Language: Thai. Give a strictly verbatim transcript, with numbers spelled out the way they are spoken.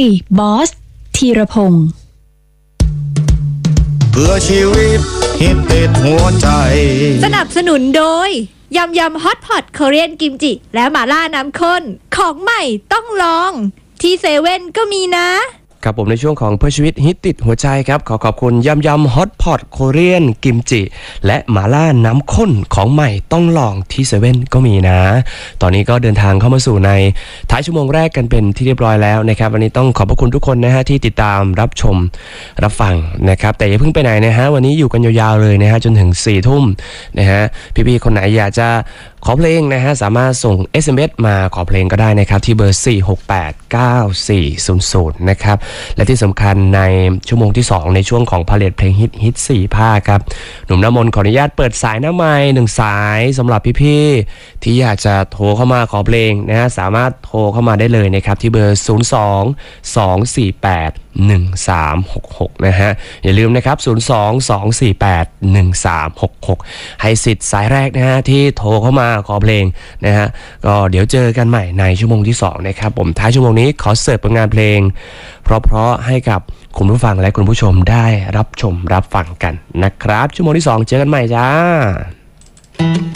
บอสธีรพงศ์เพื่อชีวิตฮิตติดหัวใจสนับสนุนโดยยำยำฮอตพอตคอเรียนกิมจิและหม่าล่าน้ำข้นของใหม่ต้องลองที่เซเว่นก็มีนะครับผมในช่วงของเพื่อชีวิตฮิตติดหัวใจครับขอขอบคุณยำยำฮอตพอตโคเรียนกิมจิและหม่าล่าน้ำข้นของใหม่ต้องลองที่เซเว่นก็มีนะตอนนี้ก็เดินทางเข้ามาสู่ในท้ายชั่วโมงแรกกันเป็นที่เรียบร้อยแล้วนะครับวันนี้ต้องขอบพระคุณทุกคนนะฮะที่ติดตามรับชมรับฟังนะครับแต่อย่าเพิ่งไปไหนนะฮะวันนี้อยู่กันยาวๆเลยนะฮะจนถึงสี่ทุ่มนะฮะพี่ๆคนไหนอยากจะขอเพลงนะฮะสามารถส่ง เอส เอ็ม เอส มาขอเพลงก็ได้นะครับที่เบอร์สี่ หก แปด เก้า สี่ ศูนย์ ศูนย์นะครับและที่สำคัญในชั่วโมงที่สองในช่วงของพาเลทเพลงฮิตฮิตสี่ภาคครับหนุ่มน้ำมนต์ขออนุญาตเปิดสายหน้าไมค์หนึ่งสายสำหรับพี่ๆที่อยากจะโทรเข้ามาขอเพลงนะฮะสามารถโทรเข้ามาได้เลยนะครับที่เบอร์ศูนย์ สอง สอง สี่ แปด หนึ่ง สาม หก หกนะฮะอย่าลืมนะครับศูนย์ สอง สอง สี่ แปด หนึ่ง สาม หก หกให้สิทธิ์สายแรกนะฮะที่โทรเข้ามาขอเพลงนะฮะก็เดี๋ยวเจอกันใหม่ในชั่วโมงที่สองนะครับผมท้ายชั่วโมงนี้ขอเสิร์ฟผลงานเพลงเพราะๆให้กับคุณผู้ฟังและคุณผู้ชมได้รับชมรับฟังกันนะครับชั่วโมงที่สองเจอกันใหม่จ้า